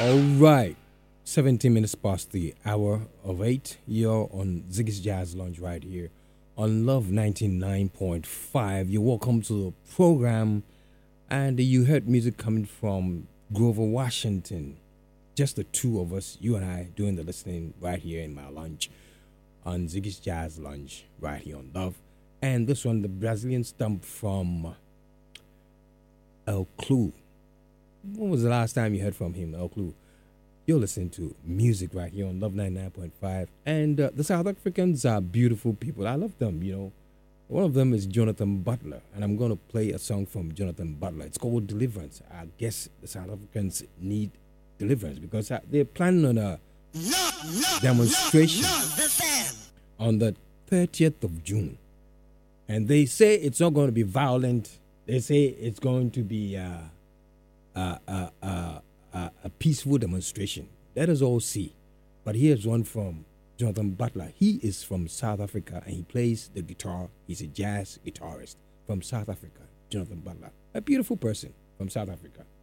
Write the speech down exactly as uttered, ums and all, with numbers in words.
All right. seventeen minutes past the hour of eight. You're on Ziggy's Jazz Lounge right here on Love ninety-nine point five. You're welcome to the program. And you heard music coming from Grover Washington. Just the two of us, you and I, doing the listening right here in my lounge on Ziggy's Jazz Lounge right here on Love. And this one, the Brazilian stump from El Clue. When was the last time you heard from him, El Clue? You're listening to music right here on Love ninety-nine point five. And uh, the South Africans are beautiful people. I love them, you know. One of them is Jonathan Butler. And I'm going to play a song from Jonathan Butler. It's called Deliverance. I guess the South Africans need deliverance because uh, they're planning on a love, love, demonstration love, love the on the thirtieth of June. And they say it's not going to be violent. They say it's going to be uh, uh, uh, uh, uh, a peaceful demonstration. Let us all see. But here's one from Jonathan Butler. He is from South Africa and he plays the guitar. He's a jazz guitarist from South Africa. Jonathan Butler, a beautiful person from South Africa.